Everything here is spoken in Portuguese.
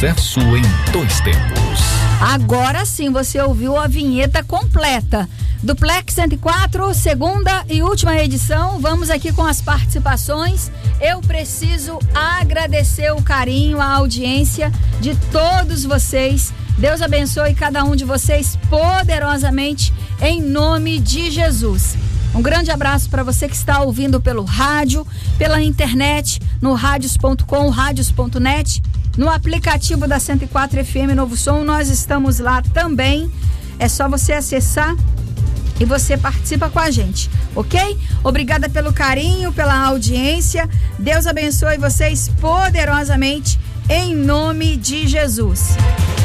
Sucesso em 2 tempos. Agora sim, você ouviu a vinheta completa. Duplex 104, segunda e última edição. Vamos aqui com as participações. Eu preciso agradecer o carinho, a audiência de todos vocês. Deus abençoe cada um de vocês poderosamente, em nome de Jesus. Um grande abraço para você que está ouvindo pelo rádio, pela internet, no radios.com, radios.net, no aplicativo da 104 FM Novo Som. Nós estamos lá também. É só você acessar e você participa com a gente, ok? Obrigada pelo carinho, pela audiência. Deus abençoe vocês poderosamente, em nome de Jesus.